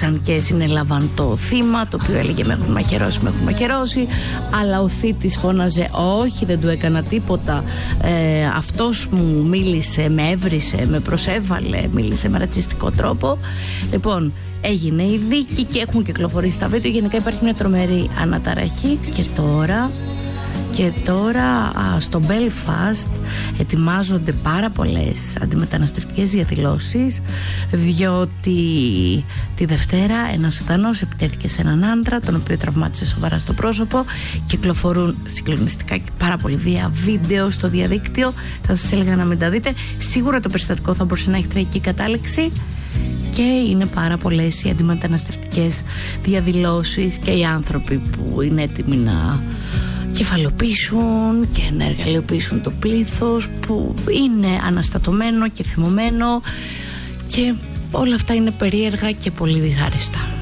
ήρξαν και συνέλαβαν το θύμα, το οποίο έλεγε με έχουν μαχαιρώσει, αλλά ο θήτης φώναζε όχι, δεν του έκανα τίποτα, αυτός μου μίλησε, με έβρισε, με προσέβαλε, μίλησε με ρατσιστικό τρόπο. Λοιπόν, έγινε η δίκη και έχουν κυκλοφορήσει τα βίντεο. Γενικά υπάρχει μια τρομερή αναταραχή. Και τώρα στο Belfast ετοιμάζονται πάρα πολλές αντιμεταναστευτικές διαδηλώσεις, διότι τη Δευτέρα ένας Σουδανός επιτέθηκε σε έναν άντρα, τον οποίο τραυμάτισε σοβαρά στο πρόσωπο. Κυκλοφορούν συγκλονιστικά και πάρα πολύ βία βίντεο στο διαδίκτυο. Θα σας έλεγα να μην τα δείτε. Σίγουρα το περιστατικό θα μπορούσε να έχει τραγική κατάληξη. Και είναι πάρα πολλές οι αντιμεταναστευτικές διαδηλώσεις και οι άνθρωποι που είναι έτοιμοι να κεφαλοποιήσουν και να εργαλειοποιήσουν το πλήθος που είναι αναστατωμένο και θυμωμένο, και όλα αυτά είναι περίεργα και πολύ δυσάρεστα.